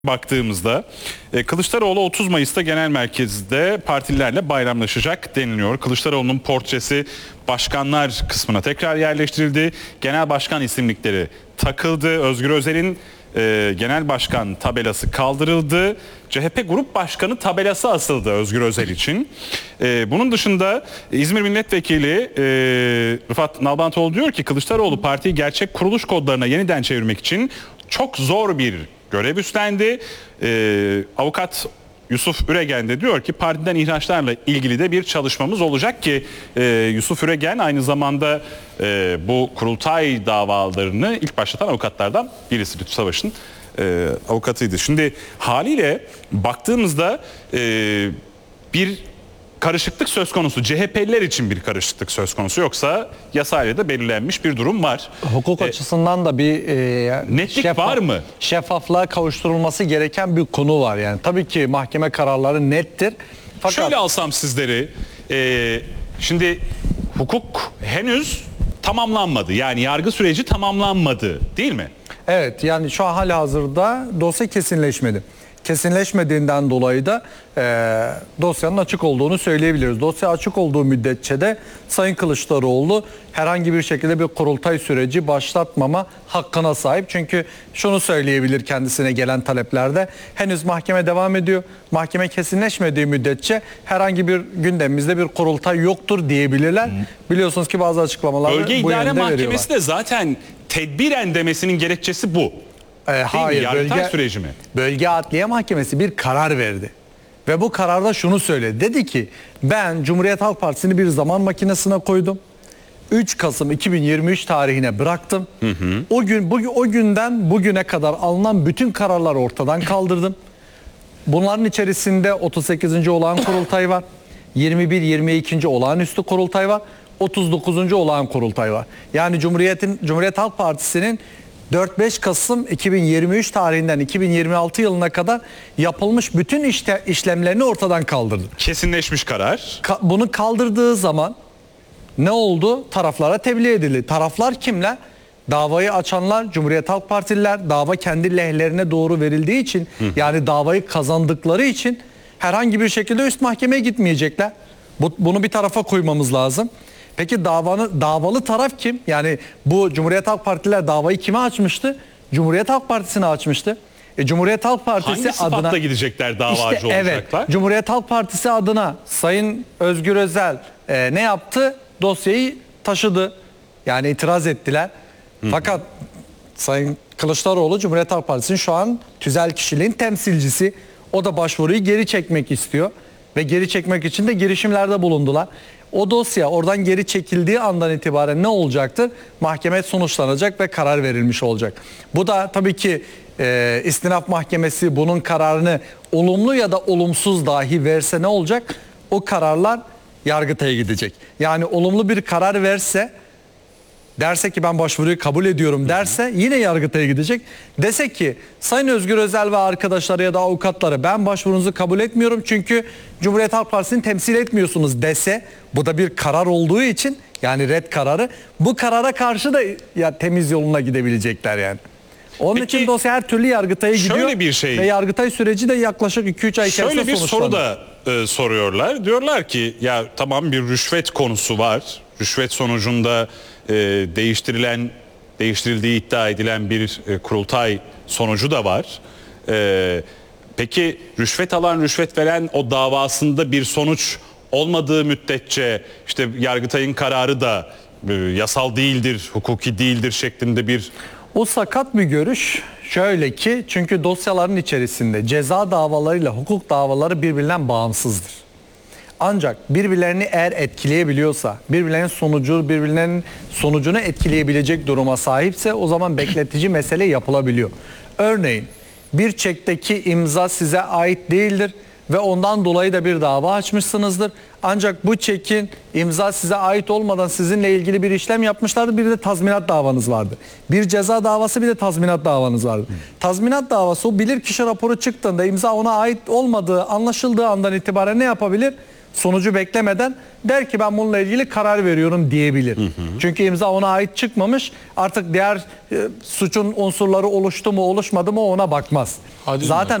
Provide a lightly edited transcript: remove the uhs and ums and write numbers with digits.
Baktığımızda Kılıçdaroğlu 30 Mayıs'ta genel merkezde partililerle bayramlaşacak deniliyor. Kılıçdaroğlu'nun portresi başkanlar kısmına tekrar yerleştirildi. Genel başkan isimlikleri takıldı. Özgür Özel'in genel başkan tabelası kaldırıldı. CHP Grup Başkanı tabelası asıldı Özgür Özel için. Bunun dışında İzmir Milletvekili Rıfat Nalbantoğlu diyor ki Kılıçdaroğlu partiyi gerçek kuruluş kodlarına yeniden çevirmek için çok zor bir görev üstlendi. Avukat Yusuf Üregen de diyor ki partiden ihraçlarla ilgili de bir çalışmamız olacak ki Yusuf Üregen aynı zamanda bu kurultay davalarını ilk başlatan avukatlardan birisi. Lütfü Savaş'ın avukatıydı. Şimdi haliyle baktığımızda bir karışıklık söz konusu. CHP'liler için bir karışıklık söz konusu. Yoksa yasayla da belirlenmiş bir durum var. Hukuk açısından da bir netlik var mı? Şeffaflığa kavuşturulması gereken bir konu var yani. Tabii ki mahkeme kararları nettir. Fakat şöyle alsam sizleri, şimdi hukuk henüz tamamlanmadı. Yani yargı süreci tamamlanmadı, değil mi? evet, yani şu an halihazırda dosya kesinleşmedi. Kesinleşmediğinden dolayı da dosyanın açık olduğunu söyleyebiliriz. Dosya açık olduğu müddetçe de Sayın Kılıçdaroğlu herhangi bir şekilde bir kurultay süreci başlatmama hakkına sahip. Çünkü şunu söyleyebilir kendisine gelen taleplerde: henüz mahkeme devam ediyor. Mahkeme kesinleşmediği müddetçe herhangi bir gündemimizde bir kurultay yoktur diyebilirler. Biliyorsunuz ki bazı açıklamalar Bölge bu İdare yönde Mahkemesi veriyorlar. de zaten tedbiren demesinin gerekçesi bu. Hayır, Yargıtay süreci mi? Bölge Adliye Mahkemesi bir karar verdi. Ve bu kararda şunu söyledi. Dedi ki ben Cumhuriyet Halk Partisi'ni bir zaman makinesine koydum. 3 Kasım 2023 tarihine bıraktım. O günden bugüne kadar alınan bütün kararları ortadan kaldırdım. Bunların içerisinde 38. olağan kurultay var. 21-22. olağanüstü kurultay var. 39. olağan kurultay var. Yani Cumhuriyet Halk Partisi'nin 4-5 Kasım 2023 tarihinden 2026 yılına kadar yapılmış bütün işlemlerini ortadan kaldırdı. Kesinleşmiş karar. Bunu kaldırdığı zaman ne oldu? Taraflara tebliğ edildi. Taraflar kimler? Davayı açanlar Cumhuriyet Halk Partililer. Dava kendi lehlerine doğru verildiği için, yani davayı kazandıkları için herhangi bir şekilde üst mahkemeye gitmeyecekler. Bunu bir tarafa koymamız lazım. Peki davalı taraf kim? Yani bu Cumhuriyet Halk Partililer davayı kime açmıştı? Cumhuriyet Halk Partisi'ne açmıştı. Cumhuriyet Halk Partisi hangi sıfatla adına gidecekler davacı olacaklar? Evet, Cumhuriyet Halk Partisi adına Sayın Özgür Özel ne yaptı? Dosyayı taşıdı. Yani itiraz ettiler. Fakat Sayın Kılıçdaroğlu Cumhuriyet Halk Partisi'nin şu an tüzel kişiliğin temsilcisi. O da başvuruyu geri çekmek istiyor. Ve geri çekmek için de girişimlerde bulundular. O dosya oradan geri çekildiği andan itibaren ne olacaktır? Mahkeme sonuçlanacak ve karar verilmiş olacak. Bu da tabii ki istinaf mahkemesi bunun kararını olumlu ya da olumsuz dahi verse ne olacak? O kararlar Yargıtay'a gidecek. Yani olumlu bir karar verse, derse ki ben başvuruyu kabul ediyorum derse yine Yargıtay'a gidecek. Dese ki Sayın Özgür Özel ve arkadaşları ya da avukatları ben başvurunuzu kabul etmiyorum çünkü Cumhuriyet Halk Partisi'ni temsil etmiyorsunuz dese, bu da bir karar olduğu için, yani red kararı, bu karara karşı da ya temiz yoluna gidebilecekler yani. Onun Peki, için dosya her türlü Yargıtay'a gidiyor. şöyle bir şey, ve Yargıtay süreci de yaklaşık 2-3 ay içerisinde şöyle bir soru sonuçlanır. da soruyorlar. Diyorlar ki ya tamam, bir rüşvet konusu var. Rüşvet sonucunda değiştirildiği iddia edilen bir kurultay sonucu da var. Peki rüşvet alan, rüşvet veren o davasında bir sonuç olmadığı müddetçe işte Yargıtay'ın kararı da yasal değildir, hukuki değildir şeklinde bir... O sakat bir görüş. Şöyle ki, çünkü dosyaların içerisinde ceza davalarıyla hukuk davaları birbirinden bağımsızdır. Ancak birbirlerini eğer etkileyebiliyorsa, birbirlerinin sonucunu etkileyebilecek duruma sahipse o zaman bekletici mesele yapılabiliyor. Örneğin bir çekteki imza size ait değildir ve ondan dolayı da bir dava açmışsınızdır. Ancak bu çekin imza size ait olmadan sizinle ilgili bir işlem yapmışlardı. Bir de tazminat davanız vardı. Bir ceza davası, bir de tazminat davanız vardı. Tazminat davası, o bilirkişi raporu çıktığında imza ona ait olmadığı anlaşıldığı andan itibaren ne yapabilir? sonucu beklemeden der ki ben bununla ilgili karar veriyorum diyebilir. Çünkü imza ona ait çıkmamış. Artık diğer suçun unsurları oluştu mu oluşmadı mı ona bakmaz. Adil mi? Zaten